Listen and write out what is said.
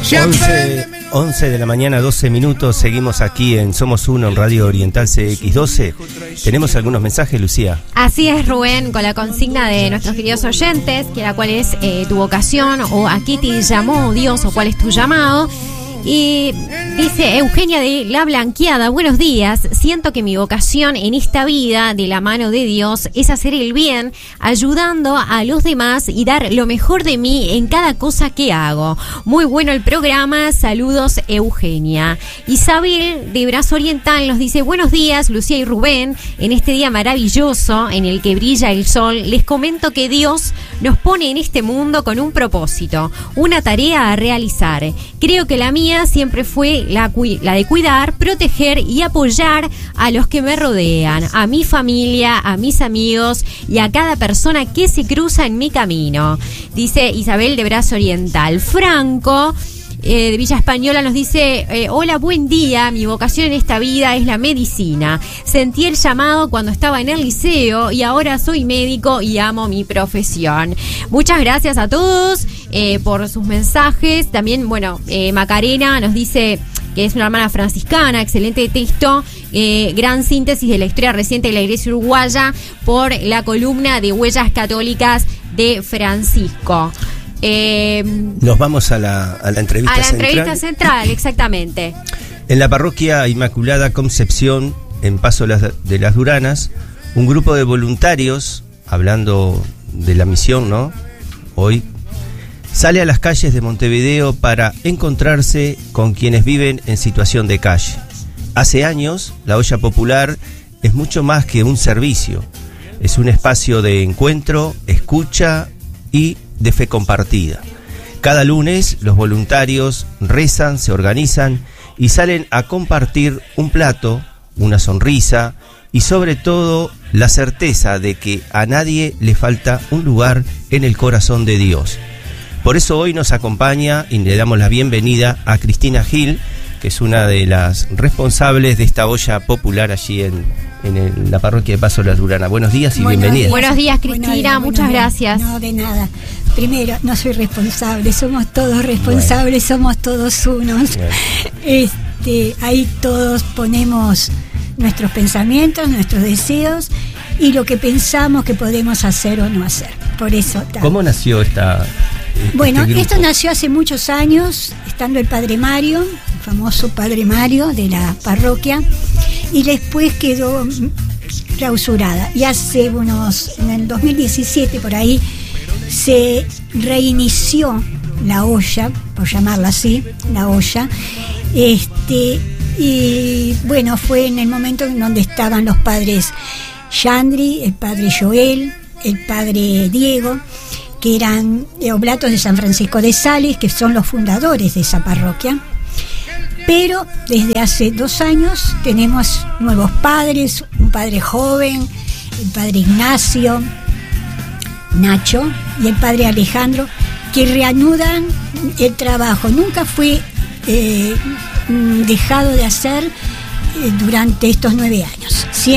11 de la mañana, 12 minutos. Seguimos aquí en Somos Uno, en Radio Oriental CX12. Tenemos algunos mensajes, Lucía. Así es, Rubén, con la consigna de nuestros queridos oyentes, que era cuál es tu vocación, o a qué te llamó Dios, o cuál es tu llamado. Y dice Eugenia de La Blanqueada: buenos días, siento que mi vocación en esta vida, de la mano de Dios, es hacer el bien, ayudando a los demás y dar lo mejor de mí en cada cosa que hago. Muy bueno el programa, saludos, Eugenia. Isabel de Brazo Oriental nos dice: buenos días, Lucía y Rubén, en este día maravilloso en el que brilla el sol, les comento que Dios nos pone en este mundo con un propósito, una tarea a realizar. Creo que la mía siempre fue la de cuidar, proteger y apoyar a los que me rodean, a mi familia, a mis amigos y a cada persona que se cruza en mi camino. Dice Isabel de Brazo Oriental. Franco de Villa Española nos dice: hola, buen día, mi vocación en esta vida es la medicina. Sentí el llamado cuando estaba en el liceo y ahora soy médico y amo mi profesión. Muchas gracias a todos por sus mensajes. También, bueno, Macarena nos dice que es una hermana franciscana, excelente texto, gran síntesis de la historia reciente de la Iglesia uruguaya por la columna de Huellas Católicas de Francisco. Nos vamos a la entrevista central. A la entrevista central, exactamente. En la parroquia Inmaculada Concepción, en Paso de las Duranas, un grupo de voluntarios, hablando de la misión, ¿no?, hoy, sale a las calles de Montevideo para encontrarse con quienes viven en situación de calle. Hace años, la olla popular es mucho más que un servicio. Es un espacio de encuentro, escucha y de fe compartida. Cada lunes los voluntarios rezan, se organizan y salen a compartir un plato, una sonrisa y sobre todo la certeza de que a nadie le falta un lugar en el corazón de Dios. Por eso hoy nos acompaña y le damos la bienvenida a Cristina Gil, que es una de las responsables de esta olla popular allí en la parroquia de Paso de las Duranas. Buenos días y bienvenida. Buenos días, Cristina, muchas gracias. No, de nada. Primero, no soy responsable, somos todos responsables, somos todos unos. Ahí todos ponemos nuestros pensamientos, nuestros deseos y lo que pensamos que podemos hacer o no hacer. Por eso. ¿Cómo nació esta? Bueno, esto nació hace muchos años, estando el Padre Mario, el famoso Padre Mario de la parroquia, y después quedó clausurada. Y en el 2017 por ahí, se reinició la olla, por llamarla así, la olla, y bueno, fue en el momento en donde estaban los padres Yandri, el padre Joel, el padre Diego, que eran oblatos de San Francisco de Sales, que son los fundadores de esa parroquia. Pero desde hace 2 años tenemos nuevos padres, un padre joven, el padre Ignacio, Nacho y el padre Alejandro, que reanudan el trabajo. Nunca fue dejado de hacer durante estos 9 años.